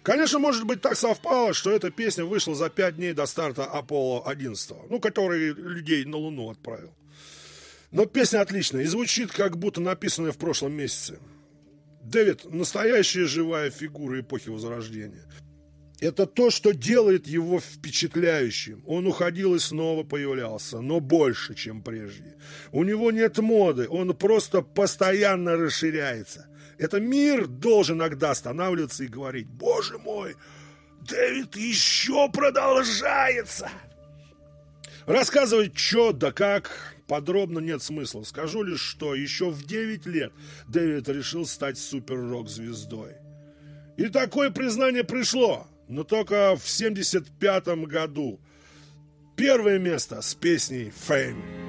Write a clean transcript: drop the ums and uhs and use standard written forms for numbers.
Конечно, может быть, так совпало, что эта песня вышла за 5 дней до старта Аполло-11, который людей на Луну отправил. Но песня отличная и звучит, как будто написанная в прошлом месяце. Дэвид – настоящая живая фигура эпохи Возрождения. Это то, что делает его впечатляющим. Он уходил и снова появлялся, но больше, чем прежде. У него нет моды, он просто постоянно расширяется. Это мир должен иногда останавливаться и говорить: «Боже мой, Дэвид еще продолжается!» Рассказывать, что да как, подробно нет смысла. Скажу лишь, что еще в 9 лет Дэвид решил стать супер-рок-звездой. И такое признание пришло, но только в 1975 году. Первое место с песней «Fame».